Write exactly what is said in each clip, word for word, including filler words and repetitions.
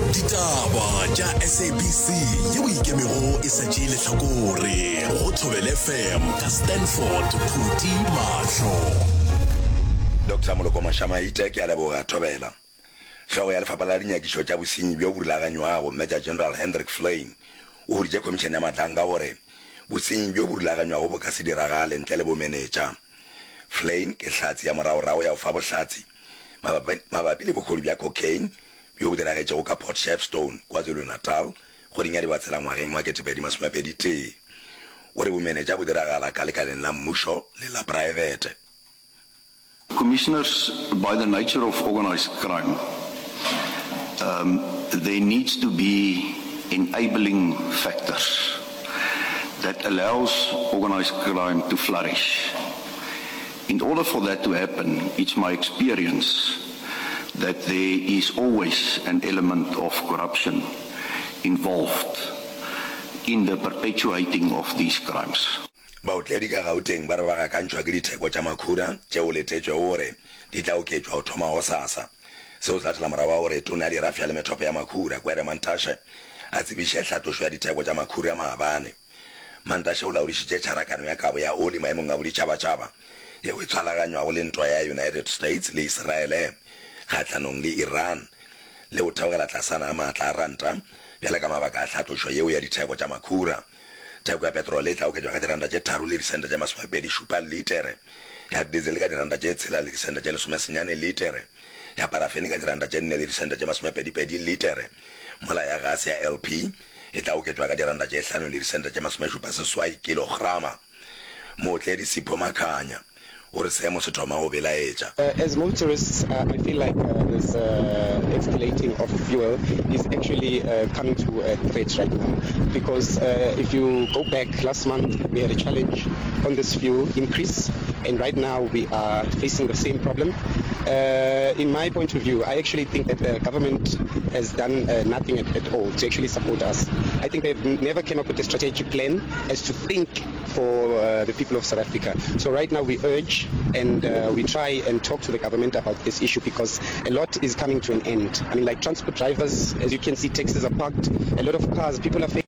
Ditaba tša S A B C yeo ikemego e setše lehlakore go Thobela F M ka Stanford Phuti Mahlo. Doctor Moloko Mashamaite ke a leboga Thobela. Hlooho ya lefapha la dinyakišo tša bosenyi bjo bo rulaganywago Major General Hendrik Flyn o dirile komišene ya matlanga gore bosenyi bjo bo rulaganywago bo ka se diragale ntle le bomenetša. Flyn ke hlatsi ya moraorao ya go fa bohlatsi mabapi le bokgolo bja cocaine bjo bo diragetšego ka Port Shepstone KwaZulu Natal goding ya dibatsela ngwageng wa ketepedi masomepedi tee o re bomenetša bo diragala ka lekaleng la mmušo le la private. Commissioners, by the nature of organized crime, um, there needs to be enabling factors that allows organized crime to flourish. In order for that to happen, it's my experience that there is always an element of corruption involved in the perpetuating of these crimes. Baotledi ka Gauteng ba re ba gakantšhwa ke ditheko tša makhura tšeo letetšwe gore di tla oketšwa go thoma go sasa seo sa tla morago gore tona ya dirafia le methopo ya makhura Kwere Mantashe a tsebiše tlhatlošo ya ditheko tša makhura maabane. Mantashe o laodišitše tšharakano ya kabo ya oli maemong a boditšhabatšhaba yeo e tshwalaganywago le ntwa ya United States le Israele kgatlhanong le Iran le go theogela tlasana a maatla a ranta bjale ka mabaka a tlhatlošo yeo ya ditheko tša makhura. Theko ya petrole e tla oketšwa ka diranta tše tharo le disente tše masomepedi šupa litere, ya diesel ka diranta tše tshela le disente tše lesomesenyane litere, ya parafene ka diranta tše nne le disente tše masomepedipedi litere, mola ya gas ya L P e tla oketšwa ka diranta tše hlano le disente tše masomešupa seswai kilograma. Mootledi Sipho Makhanya or seemo se thoma go belaetša. Uh, as motorists, uh, I feel like uh, this uh, escalating of fuel is actually uh, coming to a threat right now. Because uh, if you go back last month, we had a challenge on this fuel increase, and right now we are facing the same problem. Uh, in my point of view, I actually think that the government has done uh, nothing at, at all to actually support us. I think they've never came up with a strategic plan as to think for uh, the people of South Africa. So right now we urge and uh, we try and talk to the government about this issue because a lot is coming to an end. I mean, like transport drivers, as you can see, taxis are parked, a lot of cars, people are facing.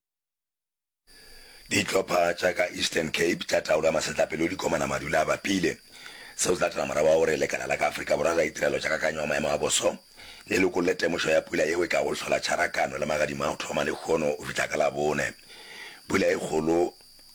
Ditlhopha tša ka Eastern Cape tša taola masetlapelo di komana madula a bapile seo se tla morago wa gore lekala la ka Afrika Borwa la ditirelo tša kakanywa maemo a boso le lekolle temošo ya pula yeo e ka go hlola tšharakano le magadimo a go thoma le kgono o fitlha ka la bone. Pula e kgolo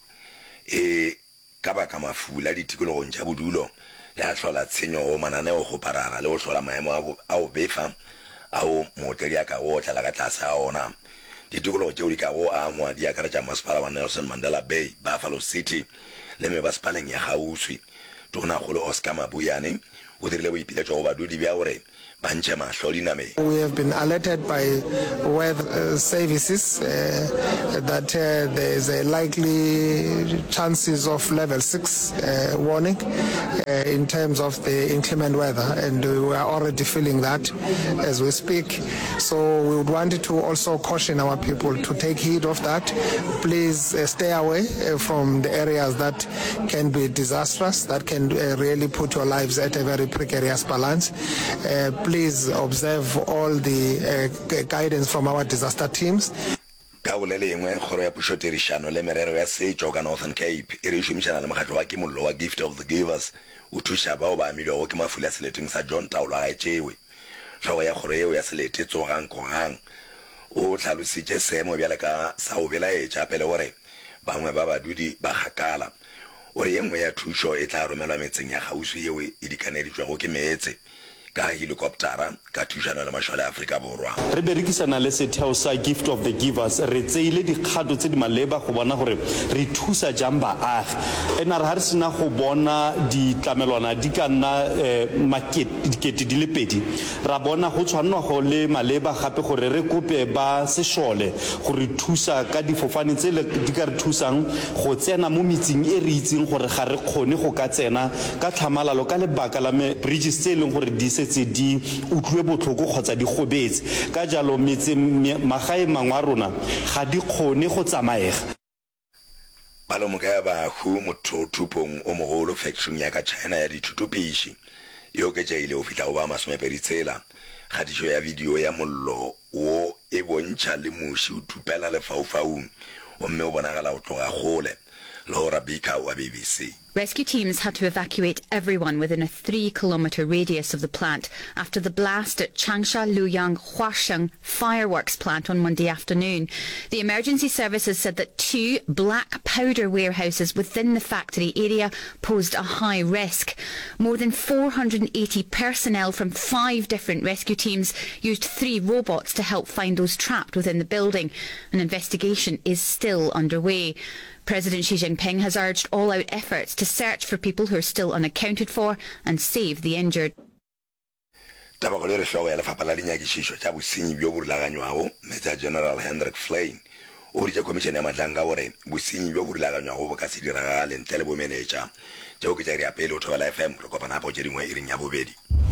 e ka baka mafula ditikologong tša bodulo ya hlola tshenyo go mananeo go parara le go hlola maemo a go befa ao mootledi a ka go tla ka tlase a ona. Ditikologo tšeo di ka go angwa di akaretša masepala wa Nelson Mandela Bay, Buffalo City le mebasepaleng ya gauswi. Tonakgolo Oscar Mabuyane o dirile boipiletšo go badudi bja gore bantšhe mahlo dinameng. We have been alerted by weather uh, services uh, that uh, there is a likely chances of level six uh, warning uh, in terms of the inclement weather, and we are already feeling that as we speak. So we would want to also caution our people to take heed of that. Please uh, stay away uh, from the areas that can be disastrous, that can uh, really put your lives at a very precarious balance. Uh, Please observe all the uh, guidance from our disaster teams. Ka bolele engwe kgoro ya pušotirišano le merero ya setšo ka Northern Cape e re šomišana le mokgatlo wa kimollo wa Gift of the Givers o thuša bao ba amilwego ke mafula seleteng sa John Taolo a gaetšewe. Tlhogo ya kgoro yeo ya selete tsogang kogang o tlhalositše seemo bjale ka sa go belaetša pele gore bangwe ba badudi ba gakala ore ye nngwe ya thušo e tla romelwa metseng ya gauswi yeo e dikaneditšwego ke meetse ka helicoptera ka thušano le mašole a Afrika Borwa. Re berekisana le setheo sa Gift of the Givers re tseile dikgato tse di maleba go bona gore re thusa jang baagi ena re ha re sena go bona ditlamelwana di ka nna makete di le pedi ra bona go tshwanwa go le maleba gape gore re kope ba sešole gore thusa ka difofane tse di ka re thusang go tsena mo metseng e re itseng gore ga re kgone go ka tsena ka tlhamalalo ka lebaka la bridges tse e leng gore di setse di utlwe botlhoko kgotsa di gobetse ka jalo metse magae mangwe a rona ga di kgone go tsamaega. Balomoka ya bahu motho thupong o mogolo factory ya ka China ya dithutopiši yo ke tšaile o fitla go ba masomepedi tsela khatišo ya video ya mollo o e bontšha le moši o thupela lefaufaung o mme o bonagala o tloga gole. Laura Bika wa B B C. Rescue teams had to evacuate everyone within a three-kilometre radius of the plant after the blast at Changsha Luyang Huasheng fireworks plant on Monday afternoon. The emergency services said that two black powder warehouses within the factory area posed a high risk. More than four hundred eighty personnel from five different rescue teams used three robots to help find those trapped within the building. An investigation is still underway. President Xi Jinping has urged all-out efforts to search for people who are still unaccounted for and save the injured. Major General Hendrik Flynn urija commission ya madlanga ore businyi byo burilaganywa go bokasi diragale ntelebo manager jo ke tsa ri apelo thola F M go kopana hapo jeri ngwe iring ya bobedi.